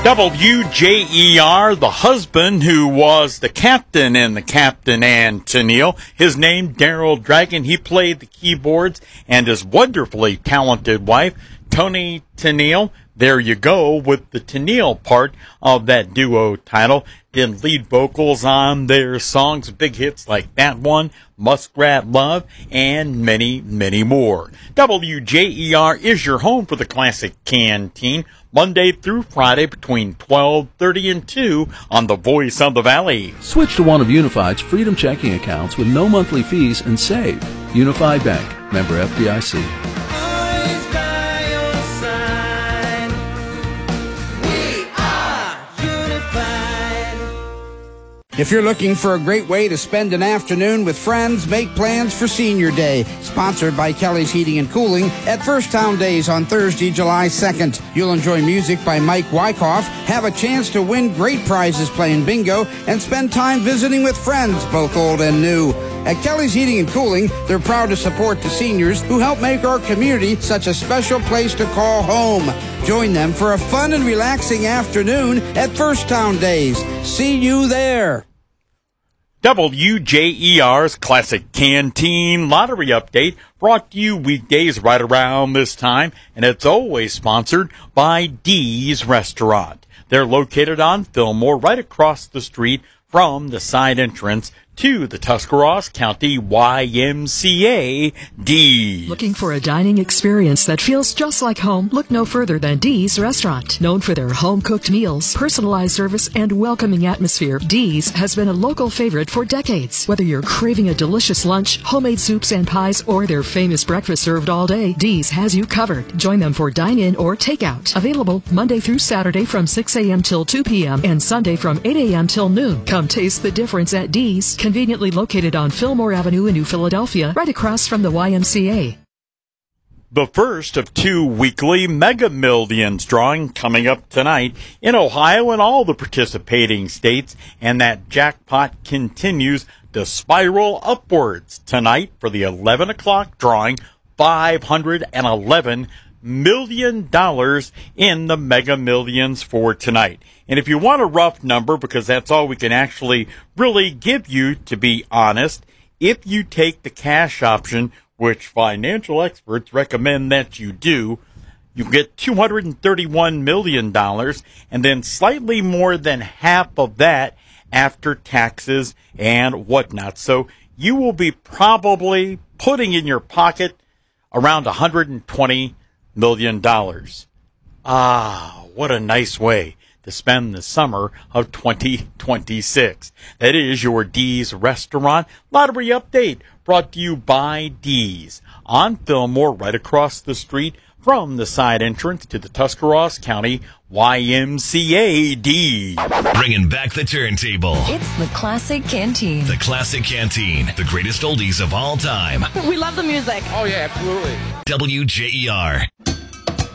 WJER, the husband who was the captain in the Captain and Tennille. His name, Daryl Dragon. He played the keyboards, and his wonderfully talented wife, Toni Tennille. There you go with the Tennille part of that duo title. Did lead vocals on their songs, big hits like that one, Muskrat Love, and many, many more. WJER is your home for the Classic Canteen, Monday through Friday between 12:30 and 2 on the Voice of the Valley. Switch to one of Unified's Freedom checking accounts with no monthly fees and save. Unified Bank, member FDIC. If you're looking for a great way to spend an afternoon with friends, make plans for Senior Day. Sponsored by Kelly's Heating and Cooling at First Town Days on Thursday, July 2nd. You'll enjoy music by Mike Wyckoff, have a chance to win great prizes playing bingo, and spend time visiting with friends, both old and new. At Kelly's Heating and Cooling, they're proud to support the seniors who help make our community such a special place to call home. Join them for a fun and relaxing afternoon at First Town Days. See you there. WJER's Classic Canteen Lottery Update brought to you weekdays right around this time, and it's always sponsored by Dee's Restaurant. They're located on Fillmore, right across the street from the side entrance to the Tuscarawas County YMCA. Dee's. Looking for a dining experience that feels just like home? Look no further than Dee's Restaurant. Known for their home-cooked meals, personalized service, and welcoming atmosphere, Dee's has been a local favorite for decades. Whether you're craving a delicious lunch, homemade soups and pies, or their famous breakfast served all day, Dee's has you covered. Join them for dine-in or takeout. Available Monday through Saturday from 6 a.m. till 2 p.m. and Sunday from 8 a.m. till noon. Come taste the difference at Dee's, conveniently located on Fillmore Avenue in New Philadelphia, right across from the YMCA. The first of two weekly Mega Millions drawing coming up tonight in Ohio and all the participating states, and that jackpot continues to spiral upwards tonight for the 11 o'clock drawing, $511 million in the Mega Millions for tonight. And if you want a rough number, because that's all we can actually really give you, to be honest, if you take the cash option, which financial experts recommend that you do, you get $231 million, and then slightly more than half of that after taxes and whatnot. So you will be probably putting in your pocket around $120 million. Ah, what a nice way to spend the summer of 2026. That is your Dee's Restaurant Lottery Update, brought to you by Dee's on Fillmore, right across the street from the side entrance to the Tuscarawas County YMCA. Dee's. Bringing back the turntable. It's the Classic Canteen. The Classic Canteen, the greatest oldies of all time. We love the music. Oh, yeah, absolutely. WJER.